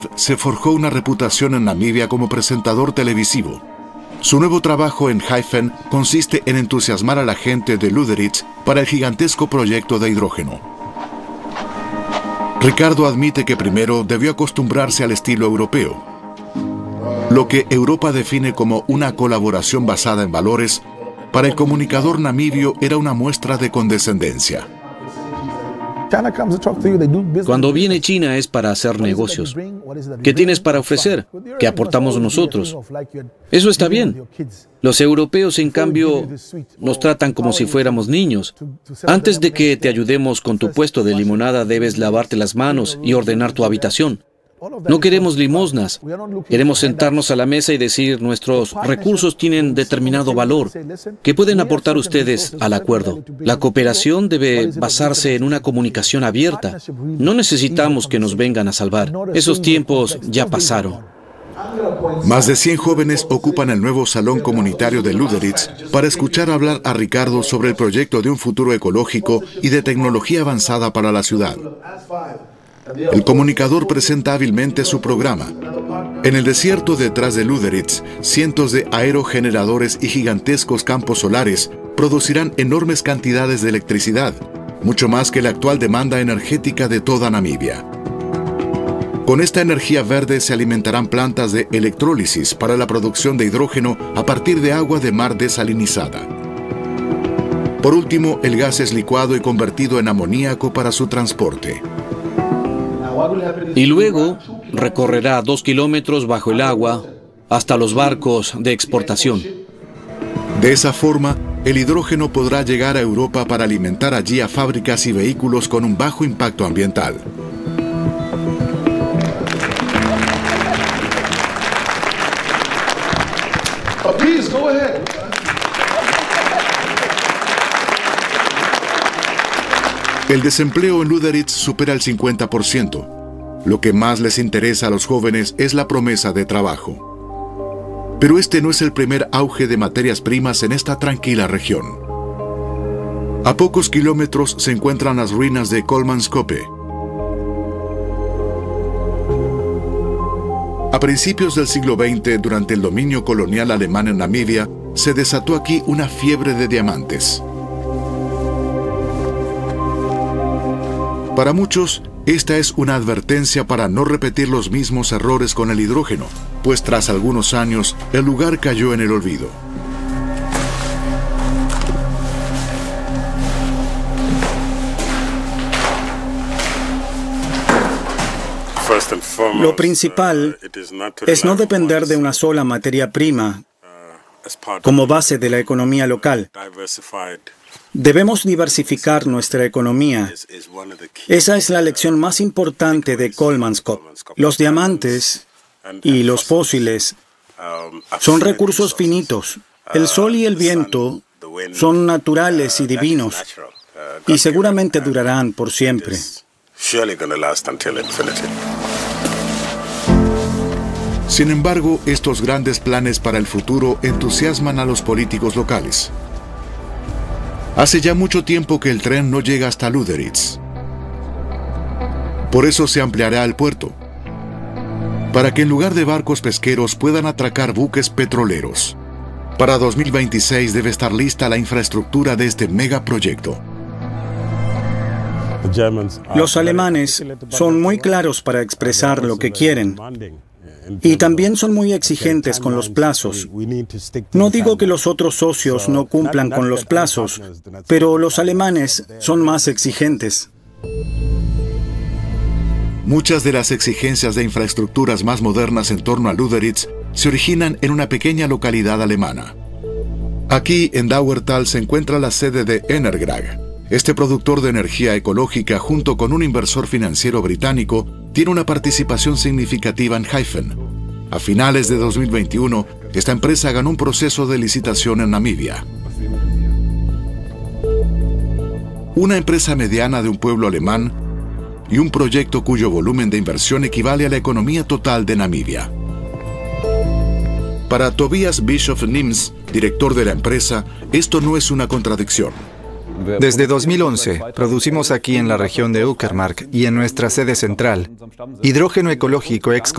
se forjó una reputación en Namibia como presentador televisivo. Su nuevo trabajo en Hyphen consiste en entusiasmar a la gente de Lüderitz para el gigantesco proyecto de hidrógeno. Ricardo admite que primero debió acostumbrarse al estilo europeo. Lo que Europa define como una colaboración basada en valores, para el comunicador namibio era una muestra de condescendencia. Cuando viene China es para hacer negocios. ¿Qué tienes para ofrecer? ¿Qué aportamos nosotros? Eso está bien. Los europeos, en cambio, nos tratan como si fuéramos niños. Antes de que te ayudemos con tu puesto de limonada, debes lavarte las manos y ordenar tu habitación. No queremos limosnas. Queremos sentarnos a la mesa y decir, nuestros recursos tienen determinado valor. ¿Qué pueden aportar ustedes al acuerdo? La cooperación debe basarse en una comunicación abierta. No necesitamos que nos vengan a salvar. Esos tiempos ya pasaron. Más de 100 jóvenes ocupan el nuevo salón comunitario de Lüderitz para escuchar hablar a Ricardo sobre el proyecto de un futuro ecológico y de tecnología avanzada para la ciudad. El comunicador presenta hábilmente su programa. En el desierto detrás de Lüderitz, cientos de aerogeneradores y gigantescos campos solares producirán enormes cantidades de electricidad, mucho más que la actual demanda energética de toda Namibia. Con esta energía verde se alimentarán plantas de electrólisis para la producción de hidrógeno a partir de agua de mar desalinizada. Por último, el gas es licuado y convertido en amoníaco para su transporte. Y luego recorrerá 2 kilómetros bajo el agua hasta los barcos de exportación. De esa forma, el hidrógeno podrá llegar a Europa para alimentar allí a fábricas y vehículos con un bajo impacto ambiental. El desempleo en Lüderitz supera el 50%. Lo que más les interesa a los jóvenes es la promesa de trabajo. Pero este no es el primer auge de materias primas en esta tranquila región. A pocos kilómetros se encuentran las ruinas de Kolmanskope. A principios del siglo XX, durante el dominio colonial alemán en Namibia, se desató aquí una fiebre de diamantes. Para muchos, esta es una advertencia para no repetir los mismos errores con el hidrógeno, pues tras algunos años, el lugar cayó en el olvido. Lo principal es no depender de una sola materia prima como base de la economía local. Debemos diversificar nuestra economía. Esa es la lección más importante de Kolmanskop. Los diamantes y los fósiles son recursos finitos. El sol y el viento son naturales y divinos y seguramente durarán por siempre. Sin embargo, estos grandes planes para el futuro entusiasman a los políticos locales. Hace ya mucho tiempo que el tren no llega hasta Lüderitz. Por eso se ampliará el puerto, para que en lugar de barcos pesqueros puedan atracar buques petroleros. Para 2026 debe estar lista la infraestructura de este megaproyecto. Los alemanes son muy claros para expresar lo que quieren. Y también son muy exigentes con los plazos. No digo que los otros socios no cumplan con los plazos, pero los alemanes son más exigentes. Muchas de las exigencias de infraestructuras más modernas en torno a Lüderitz se originan en una pequeña localidad alemana. Aquí, en Dauertal, se encuentra la sede de Energrag. Este productor de energía ecológica, junto con un inversor financiero británico, tiene una participación significativa en Hyphen. A finales de 2021, esta empresa ganó un proceso de licitación en Namibia. Una empresa mediana de un pueblo alemán y un proyecto cuyo volumen de inversión equivale a la economía total de Namibia. Para Tobias Bischoff-Nims, director de la empresa, esto no es una contradicción. Desde 2011, producimos aquí en la región de Uckermark y en nuestra sede central hidrógeno ecológico exclusivo